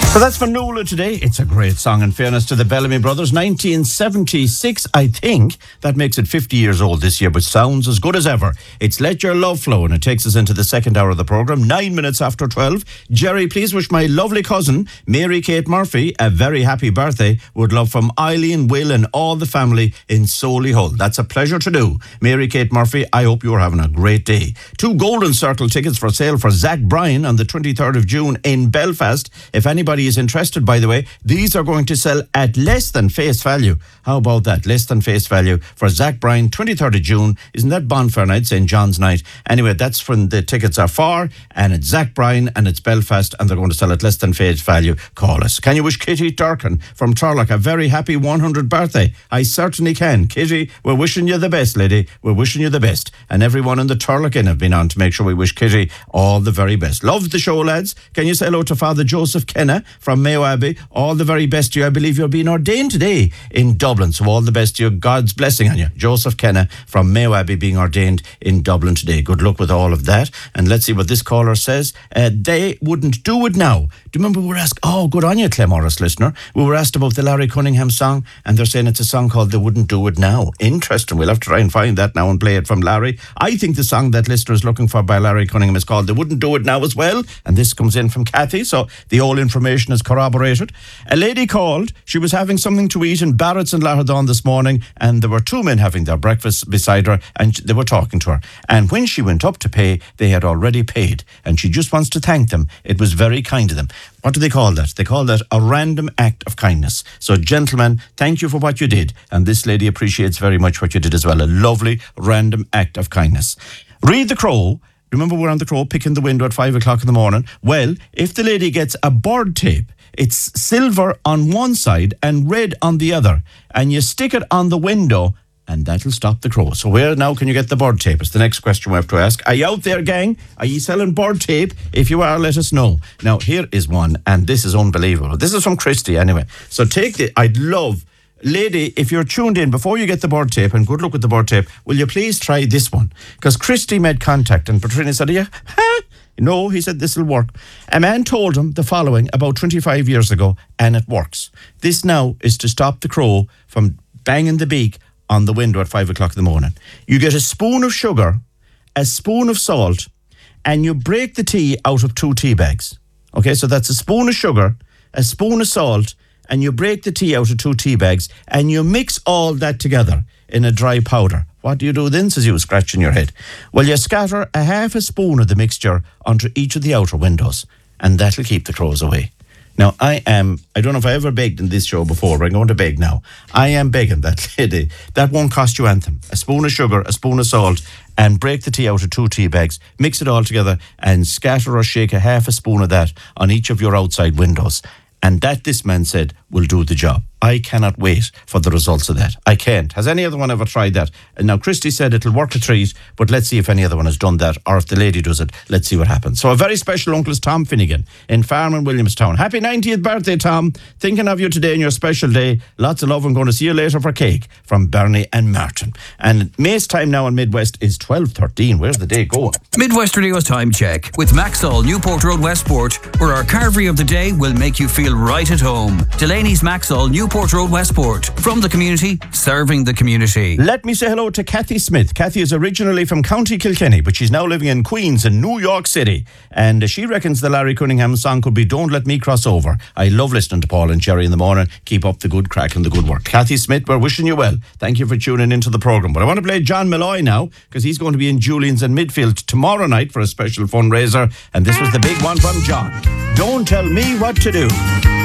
So that's for Nuala today. It's a great song, in fairness to the Bellamy Brothers. 1976, I think. That makes it 50 years old this year, but sounds as good as ever. It's Let Your Love Flow, and it takes us into the second hour of the programme, 9 minutes after 12. Jerry, please wish my lovely cousin, Mary Kate Murphy, a very happy birthday. Would love from Eileen, Will and all the family in Solihull. That's a pleasure to do. Mary Kate Murphy, I hope you're having a great day. 2 Golden Circle tickets for sale for Zach Bryan on the 23rd of June in Belfast. If anybody is interested, by the way, these are going to sell at less than face value. How about that? Less than face value for Zach Bryan, 23rd of June. Isn't that Bonfire Night, St. John's Night? Anyway, that's when the tickets are for, and it's Zach Bryan and it's Belfast, and they're going to sell at less than face value. Call us. Can you wish Kitty Durkin from Turlock a very happy 100th birthday? I certainly can. Kitty, we're wishing you the best, lady. We're wishing you the best. And everyone in the Turlock Inn have been on to make sure we wish Kitty all the very best. Love the show, lads. Can you say hello to Father Joseph Kenna from Mayo Abbey? All the very best to you. I believe you're being ordained today in Dublin, so all the best to you. God's blessing on you. Joseph Kenna from Mayo Abbey being ordained in Dublin today. Good luck with all of that. And let's see what this caller says. They wouldn't do it now. Do you remember we were asked, oh, good on you, Clem Morris listener. We were asked about the Larry Cunningham song, and they're saying it's a song called They Wouldn't Do It Now. Interesting. We'll have to try and find that now and play it from Larry. I think the song that listener is looking for by Larry Cunningham is called They Wouldn't Do It Now as well. And this comes in from Kathy, so the whole information is corroborated. A lady called. She was having something to eat in Barrett's in Lahardon this morning, and there were 2 men having their breakfast beside her, and they were talking to her. And when she went up to pay, they had already paid, and she just wants to thank them. It was very kind of them. What do they call that? They call that a random act of kindness. So, gentlemen, thank you for what you did. And this lady appreciates very much what you did as well. A lovely random act of kindness. Read the Crow. Remember, we're on the Crow picking the window at 5 o'clock in the morning. Well, if the lady gets a bird tape, it's silver on one side and red on the other, and you stick it on the window, and that'll stop the crow. So where now can you get the bird tape? It's the next question we have to ask. Are you out there, gang? Are you selling bird tape? If you are, let us know. Now, here is one, and this is unbelievable. This is from Christy, anyway. So I'd love... Lady, if you're tuned in, before you get the bird tape, and good luck with the bird tape, will you please try this one? Because Christy made contact, and Patricia said, yeah, no, he said, this will work. A man told him the following about 25 years ago, and it works. This now is to stop the crow from banging the beak on the window at 5 o'clock in the morning. You get a spoon of sugar, a spoon of salt, and you break the tea out of 2 tea bags. Okay, so that's a spoon of sugar, a spoon of salt, and you break the tea out of 2 tea bags, and you mix all that together in a dry powder. What do you do then, says you, scratching your head? Well, you scatter a half a spoon of the mixture onto each of the outer windows, and that'll keep the crows away. Now, I don't know if I ever begged in this show before, but I'm going to beg now. I am begging that lady. That won't cost you anything. A spoon of sugar, a spoon of salt, and break the tea out of 2 tea bags, mix it all together, and scatter or shake a half a spoon of that on each of your outside windows. And that, this man said, will do the job. I cannot wait for the results of that. I can't. Has any other one ever tried that? And now, Christy said it'll work a treat, but let's see if any other one has done that, or if the lady does it, let's see what happens. So a very special uncle is Tom Finnegan in Farman, Williamstown. Happy 90th birthday, Tom. Thinking of you today on your special day. Lots of love. I'm going to see you later for cake from Bernie and Martin. And May's time now in Midwest is 12:13. Where's the day going? Midwest Radio's time check with Maxall, Newport Road, Westport, where our carvery of the day will make you feel right at home. Delaney's Maxall, Newport Road, Westport. From the community, serving the community. Let me say hello to Kathy Smith. Kathy is originally from County Kilkenny, but she's now living in Queens in New York City. And she reckons the Larry Cunningham song could be Don't Let Me Cross Over. I love listening to Paul and Jerry in the morning. Keep up the good crack and the good work. Kathy Smith, we're wishing you well. Thank you for tuning into the programme. But I want to play John Malloy now, because he's going to be in Julian's in Midfield tomorrow night for a special fundraiser. And this was the big one from John. Don't tell me what to do.